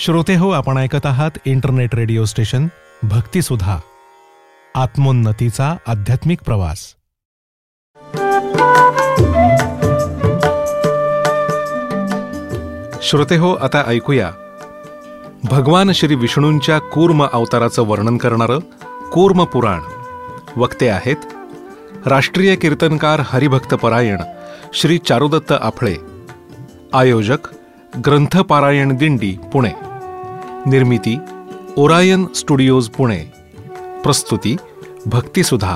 श्रोते हो, आपण ऐकत आहात इंटरनेट रेडिओ स्टेशन भक्तिसुधा, आत्मोन्नतीचा आध्यात्मिक प्रवास. श्रोते हो, आता ऐकूया भगवान श्री विष्णूंच्या कूर्म अवताराचं वर्णन करणारं कूर्म पुराण. वक्ते आहेत राष्ट्रीय कीर्तनकार हरिभक्तपरायण श्री चारुदत्त आफळे. आयोजक ग्रंथपारायण दिंडी पुणे. निर्मिती ओरायन स्टुडिओज पुणे. प्रस्तुती भक्तिसुधा.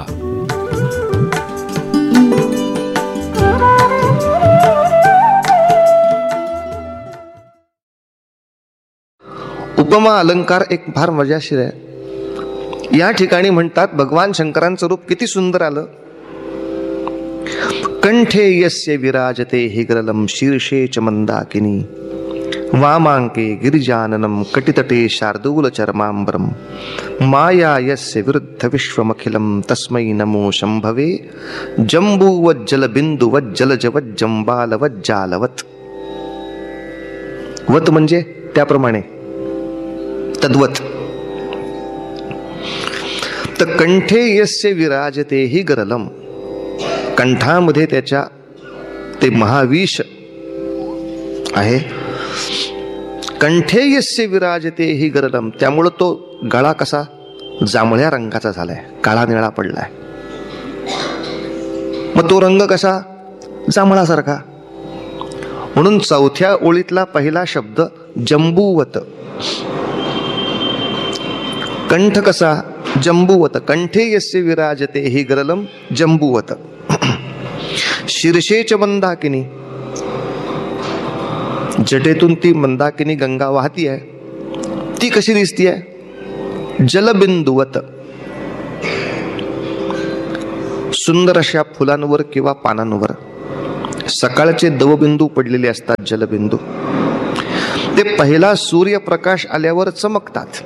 उपमा अलंकार एक फार मजाशीर आहे. या ठिकाणी म्हणतात भगवान शंकरांचं रूप किती सुंदर आलं. कंठे यस्य विराजते हिग्रलम शीर्षे च मंदाकिनी वामांके गिरिजाननम कटितटे शार्दूल चर्मांबरम माया यस्य विरुद्ध विश्वमखिलम तस्मै नमो शंभवे जंबूवज्जल बिंदुवज्जलजवज्जंबालवज्जालवत. वत म्हणजे त्याप्रमाणे, तद्वत. तर कंठे यस्य विराजते हि गरलम, कंठामध्ये त्याच्या ते महाविष आहे. कंठे यस्य विराजते हि गरलम, त्यामुळं तो गळा कसा जांभळ्या रंगाचा झालाय, काळा निळा पडलाय. मग तो रंग कसा जांभळासारखा. म्हणून चौथ्या ओळीतला पहिला शब्द जंबूवत. कंठ कसा जंबूवत. कंठे यस्य विराजते हि गरलम जंबूवत. शीर्षेच मंदाकिनी, जटेतून ती मंदाकिनी गंगा वाहती आहे. ती कशी दिसती आहे? जलबिंदुवत. सुंदर अशा फुलांवर किंवा पानांवर सकाळचे दवबिंदू पडलेले असतात, जलबिंदू. ते पहिला सूर्यप्रकाश आल्यावर चमकतात.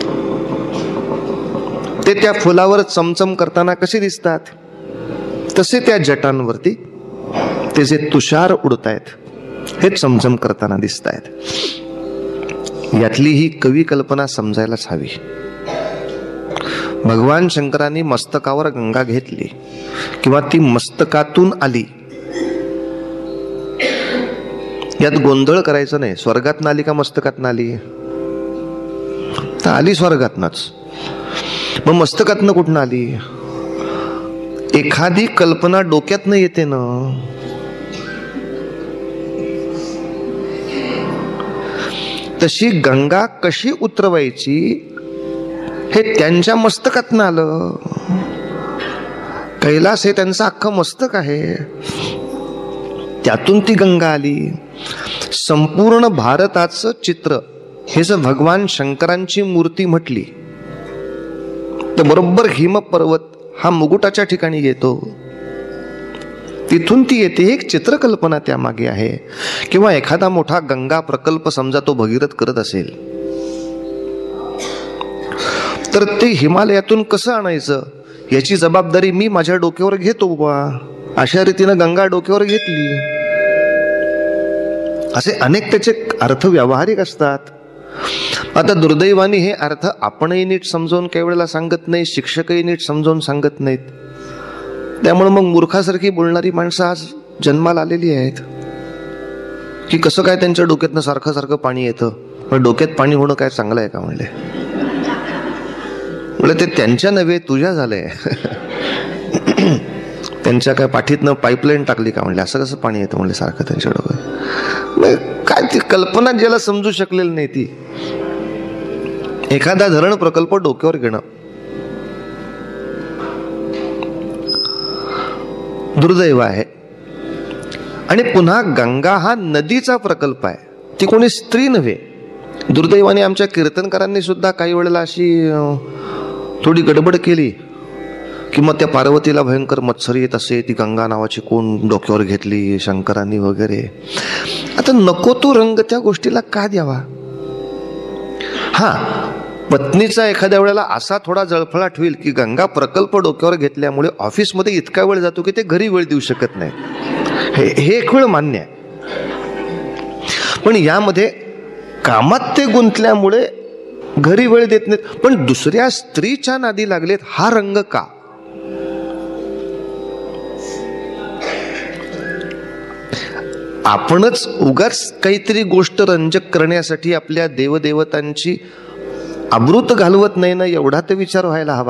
ते त्या फुलावर चमचम करताना कसे दिसतात, तसे त्या जटांवरती ते जे तुषार उडतायत हे चमचम करताना दिसत आहेत. यातली ही कवी कल्पना समजायलाच हवी. भगवान शंकरांनी मस्तकावर गंगा घेतली किंवा ती मस्तकातून आली, यात गोंधळ करायचं नाही. स्वर्गातनं आली का मस्तकातनं आली? तर आली स्वर्गातनच. मग मस्तकातनं कुठनं आली? एखादी कल्पना डोक्यातनं येते ना. तशी गंगा कशी उतरवायची हे त्यांच्या मस्तकातनं आलं. कैलास हे त्यांचं अख्खं मस्तक आहे, त्यातून ती गंगा आली. संपूर्ण भारताचं चित्र हे जर भगवान शंकरांची मूर्ती म्हटली तर बरोबर हिमपर्वत हा मुकुटाच्या ठिकाणी येतो, तिथून ती येते. एक चित्रकल्पना त्यामागे आहे. किंवा एखादा मोठा गंगा प्रकल्प समजा तो भगीरथ करत असेल तर ते हिमालयातून कसं आणायचं याची जबाबदारी मी माझ्या डोक्यावर घेतो बा. अशा रीतीनं गंगा डोक्यावर घेतली. असे अनेक त्याचे अर्थ व्यावहारिक असतात. आता दुर्दैवाने हे अर्थ आपणही नीट समजावून काही वेळेला सांगत नाही, शिक्षकही नीट समजावून सांगत नाहीत. त्यामुळे मग मूर्खासारखी बोलणारी माणसं आज जन्माला आलेली आहेत. की कसं काय त्यांच्या डोक्यातनं सारखं सारखं पाणी येतं. पण डोक्यात पाणी होणं काय चांगलं आहे का म्हणले? ते त्यांच्या नव्हे तुझ्या झालंय. त्यांच्या काय पाठीतनं पाईपलाईन टाकली का म्हणले? असं कसं पाणी येतं म्हणले सारखं त्यांच्या डोक्यात? काय ती कल्पना ज्याला समजू शकलेली नाही ती. एखादा धरण प्रकल्प डोक्यावर घेणं दुर्दैव आहे. आणि पुन्हा गंगा हा नदीचा प्रकल्प आहे, ती कोणी स्त्री नव्हे. दुर्दैवाने आमच्या कीर्तनकारांनी सुद्धा काही वेळेला अशी थोडी गडबड केली की मग त्या पार्वतीला भयंकर मत्सर येत असे, ती गंगा नावाची कोण डोक्यावर घेतली शंकरांनी वगैरे. आता नको तो रंग त्या गोष्टीला का द्यावा? हा, पत्नीचा एखाद्या वेळेला असा थोडा जळफळाट होईल की गंगा प्रकल्प डोक्यावर घेतल्यामुळे ऑफिसमध्ये इतका वेळ जातो की ते घरी वेळ देऊ शकत नाही. हे एक वेळ मान्य आहे. पण यामध्ये कामात ते गुंतल्यामुळे घरी वेळ देत नाहीत, पण दुसऱ्या स्त्रीच्या नादी लागलेत. हा रंग का? आपणच उगाच काहीतरी गोष्ट रंजक करण्यासाठी आपल्या देवदेवतांची आबरूत घालवत नाही ना, एवढा तर विचार व्हायला हवा.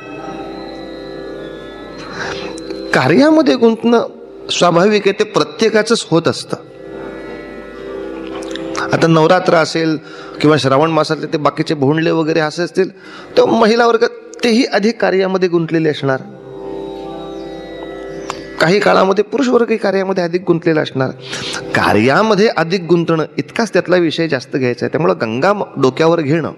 कार्यामध्ये गुंतणं स्वाभाविक आहे, ते प्रत्येकाचंच होत असतं. आता नवरात्र असेल किंवा श्रावण मासातले ते बाकीचे भोंडले वगैरे असे असतील, तर महिला वर्ग तेही अधिक कार्यामध्ये गुंतलेले असणार. काही काळामध्ये पुरुष वर्गही कार्यामध्ये अधिक गुंतलेला असणार. कार्यामध्ये अधिक गुंतणं इतकाच त्यातला विषय जास्त घ्यायचा आहे. त्यामुळे गंगा डोक्यावर घेणं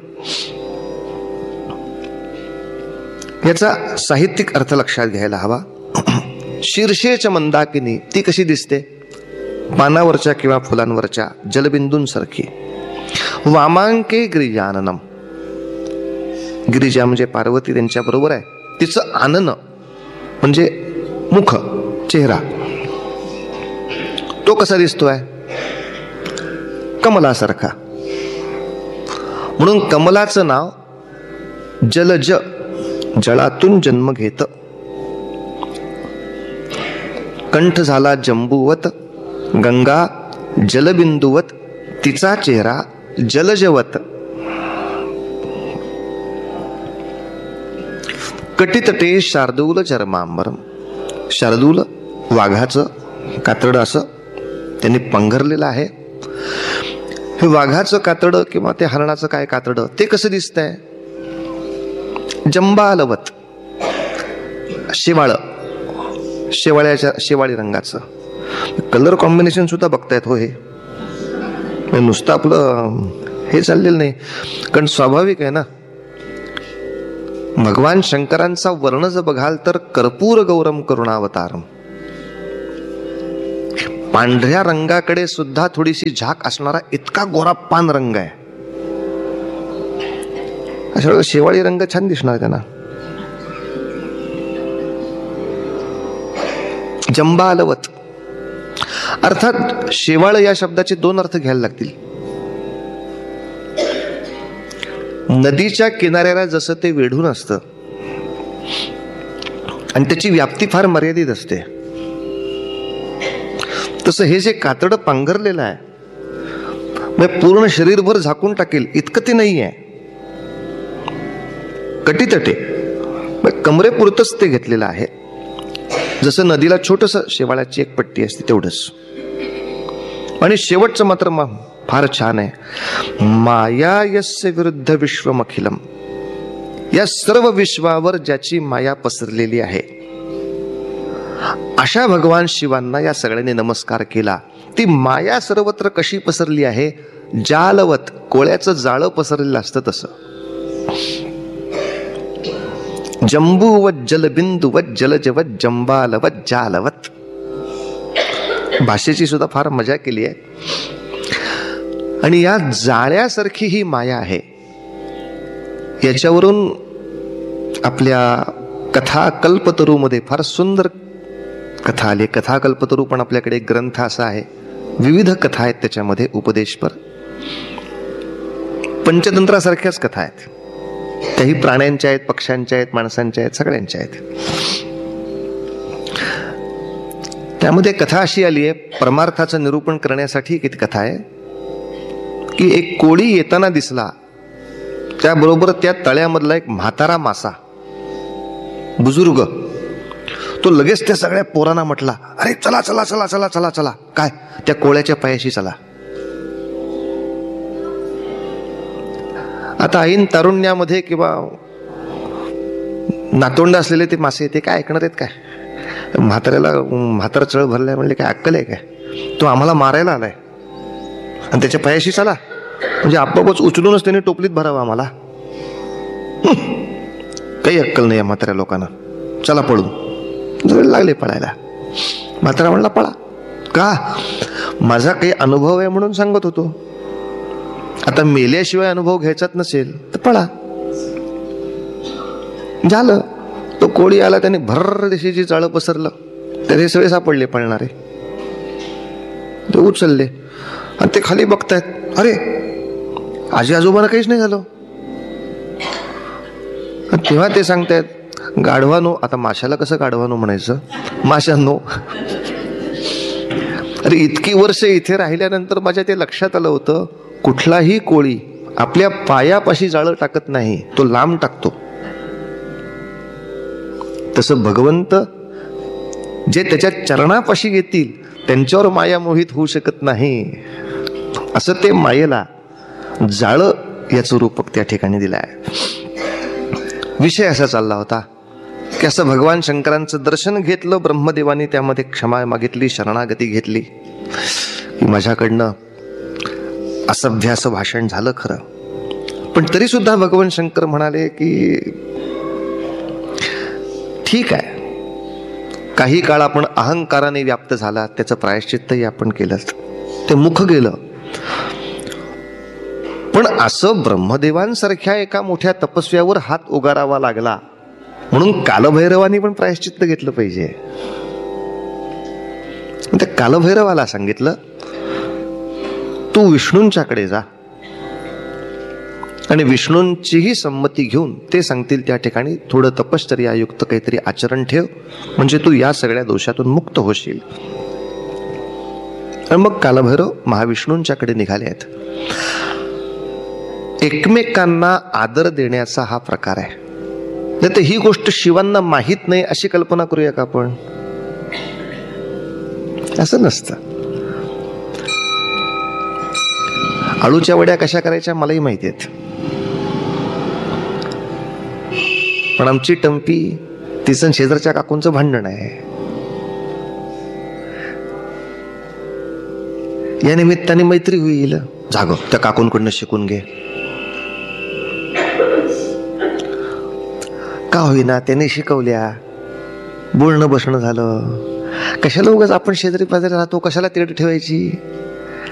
याचा साहित्यिक अर्थ लक्षात घ्यायला हवा. शीर्षेच मंदाकिनी, ती कशी दिसते? पानावरच्या किंवा फुलांवरच्या जलबिंदूंसारखी. वामांके गिरिजाननम, गिरिजा म्हणजे पार्वती, त्यांच्या बरोबर आहे. तिचं आनन म्हणजे मुख, चेहरा, तो कसा दिसतोय? कमलासारखा. म्हणून कमलाचं नाव जलज, जळातून जन्म घेत. कंठ झाला जंबूवत, गंगा जलबिंदुवत, तिचा चेहरा जलजवत. कटितटे शार्दूल चर्मांबरम, शार्दूल वाघाचं कातड असं त्यांनी पंघरलेलं आहे. हे वाघाचं कातड किंवा ते हरणाचं काय कातड, ते कसं दिसतंय? जंबालवत, शेवाळ, शेवाळी रंगाचं. कलर कॉम्बिनेशन सुद्धा बघतायत हो. हे नुसतं आपलं हे चाललेलं नाही, कारण स्वाभाविक आहे ना. भगवान शंकरांचा वर्ण जर बघाल तर कर्पूर गौरम करुणावतारम, पांढऱ्या रंगाकडे सुद्धा थोडीशी झाक असणारा इतका गोरापान रंग आहे. अशा वेळेला शेवाळी रंग छान दिसणार त्यांना. जंबालवत अर्थात शेवाळ या शब्दाचे दोन अर्थ घ्यायला लागतील. नदीच्या किनाऱ्याला जसं ते वेढून असतं आणि त्याची व्याप्ती फार मर्यादित असते, तसं हे जे कातड पांघरलेलं आहे म्हणजे पूर्ण शरीरभर झाकून टाकेल इतकं ते नाही आहे. कटीतटे कमरेपुरतच ते घेतलेलं आहे. जसं नदीला छोटस शेवाळाची एक पट्टी असते तेवढंच. आणि शेवटचं मात्र फार छान आहे. माया यस्य विरुद्ध विश्वमखिलम, या सर्व विश्वावर ज्याची माया पसरलेली आहे अशा भगवान शिवांना या सगळ्यांनी नमस्कार केला. ती माया सर्वत्र कशी पसरली आहे? जालवत, कोळ्याचं जाळं पसरलेलं असतं तसं. जंबूवत जलबिंदुवत जलजवत जंबालवत जालवत. भाषेची सुद्धा फार मजा केली आहे. आणि या जाळ्यासारखी ही माया आहे. याच्यावरून आपल्या कथा कल्पतरूमध्ये फार सुंदर कथा आली. कथा कल्पतरू पण आपल्याकडे एक ग्रंथ असा आहे. विविध कथा आहेत त्याच्यामध्ये, उपदेशपर, पंचतंत्रासारख्याच कथा आहेत. त्याही प्राण्यांच्या आहेत, पक्ष्यांच्या आहेत, माणसांच्या आहेत, सगळ्यांच्या आहेत. त्यामध्ये कथा अशी आली आहे, परमार्थाचं निरूपण करण्यासाठी किती कथा आहे की एक कोळी येताना दिसला, त्याबरोबर त्या तळ्यामधला एक म्हातारा मासा बुजुर्ग, तो लगेच त्या सगळ्या पोरांना म्हटला, अरे चला चला चला चला चला चला. काय? त्या कोळ्याच्या पायाशी चला. आता ऐन तारुण्यामध्ये किंवा नातोंड असलेले ते मासे ते काय ऐकणार आहेत काय? म्हातारा चळ भरलाय म्हणले काय अक्कल आहे काय? तो आम्हाला मारायला आलाय आणि त्याच्या पायाशी चला म्हणजे आपोआपच उचलूनच त्याने टोपलीत भरावं आम्हाला. काही अक्कल नाही या म्हाताऱ्या लोकांना. चला पळून. लागले पळायला. म्हातारा म्हणला पळा. का? माझा काही अनुभव आहे म्हणून सांगत होतो. आता मेल्याशिवाय अनुभव घ्यायचाच नसेल तर पळा. झालं. तो कोळी आला, त्याने भर देशीची जाळं पसरलं, तर हे सगळे सापडले पळणारे. ते उचलले आणि ते खाली बघतायत, अरे आजी आजोबांना काहीच नाही झालं. तेव्हा ते सांगतायत गाढवानो. आता माशाला कसं गाढवानो म्हणायचं? माशांनो. अरे इतकी वर्ष इथे राहिल्यानंतर माझ्या ते लक्षात आलं होतं, कुठलाही कोळी आपल्या पायापाशी जाळं टाकत नाही, तो लांब टाकतो. तसं भगवंत जे त्याच्या चरणापाशी येतील त्यांच्यावर माया मोहित होऊ शकत नाही. असं ते मायेला जाळं याचं रूपक त्या ठिकाणी दिलं आहे. विषय असा चालला होता की असं भगवान शंकरांचं दर्शन घेतलं ब्रह्मदेवानी, त्यामध्ये क्षमा मागितली, शरणागती घेतली की माझ्याकडनं असभ्य असं भाषण झालं खरं, पण तरी सुद्धा भगवान शंकर म्हणाले की ठीक आहे, काही काळ आपण अहंकाराने व्याप्त झाला, त्याचं प्रायश्चित्तही आपण केलं, ते मुख गेलं. पण असं ब्रह्मदेवांसारख्या एका मोठ्या तपस्व्यावर हात उगारावा लागला म्हणून कालभैरवानी पण प्रायश्चित्त घेतलं पाहिजे. त्या कालभैरवाला सांगितलं तू विष्णूंच्याकडे जा आणि विष्णूंचीही संमती घेऊन ते सांगतील त्या ठिकाणी थोडं तपश्चर्यायुक्त काहीतरी आचरण ठेव, म्हणजे तू या सगळ्या दोषातून मुक्त होशील. आणि मग कालभैरव महाविष्णूंच्याकडे निघाले आहेत. एकमेकांना आदर देण्याचा हा प्रकार आहे. नाही तर ही गोष्ट शिवांना माहीत नाही अशी कल्पना करूया का आपण? असं नसतं. आळूच्या वड्या कशा करायच्या मलाही माहिती आहेत, पण आमची टंपी तिचं शेजारच्या काकूंचं भांडण आहे. या निमित्ताने मैत्री होईल. जाग त्या काकूंकडनं शिकून घे. का होईना त्याने शिकवल्या, बोलणं बसणं झालं. कशाला उगाच आपण शेजारी पाजारी राहतो, कशाला तेढ ठेवायची?